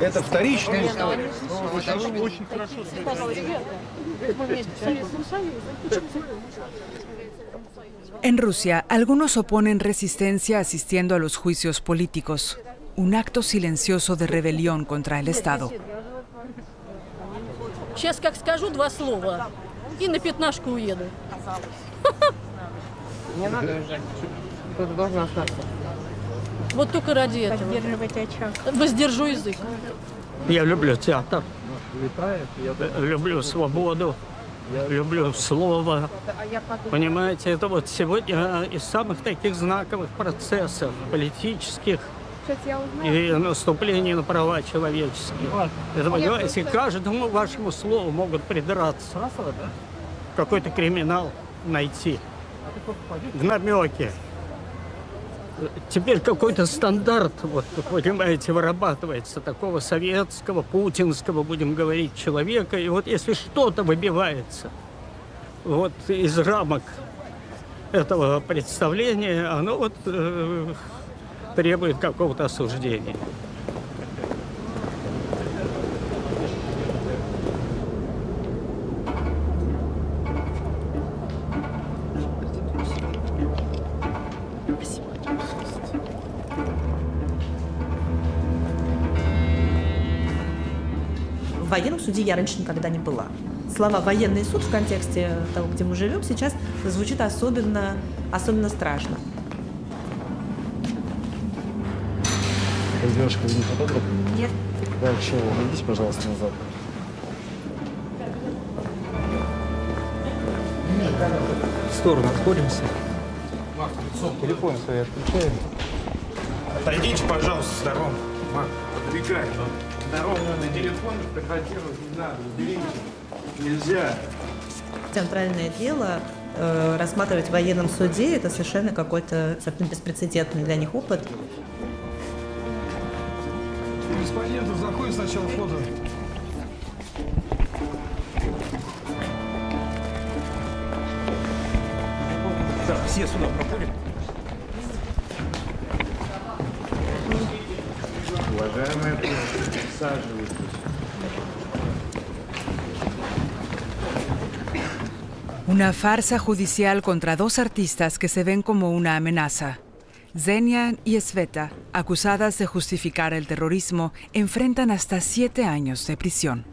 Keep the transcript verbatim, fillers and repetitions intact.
Это вторичная история. Очень хорошо. En Rusia, algunos oponen resistencia asistiendo a los juicios políticos, un acto silencioso de rebelión contra el Estado. Сейчас как скажу два слова и на пятнашку уеду. Не надо уезжать. Кто-то должен остаться. Вот только ради этого. Воздержу язык. Я люблю театр, люблю свободу, люблю слово. Понимаете, это вот сегодня из самых таких знаковых процессов политических и наступлений на права человеческие. Это, понимаете, каждому вашему слову могут придраться, какой-то криминал найти в намеке. Теперь какой-то стандарт, вот, понимаете, вырабатывается такого советского, путинского, будем говорить, человека. И вот если что-то выбивается вот из рамок этого представления, оно вот э, требует какого-то осуждения. В военном суде я раньше никогда не была. Слова «военный суд» в контексте того, где мы живем, сейчас звучит особенно, особенно страшно. Девушка, вы не фотограф? Нет. Да, вообще, найдите, пожалуйста, назад. В сторону отходимся. Телефон свой отключаем. Отойдите, пожалуйста, с дорогы. Мак, подвигай. Дорогу на телефон фотографировать не надо. Уберите. Нельзя. Центральное дело э, рассматривать в военном суде — это совершенно какой-то абсолютно беспрецедентный для них опыт. Господин, тут заходит сначала фото. Так, все сюда проходят. Уважаемые, присаживайтесь. Una farsa judicial contra dos artistas que se ven como una amenaza. Xenia y Sveta, acusadas de justificar el terrorismo, enfrentan hasta siete años de prisión.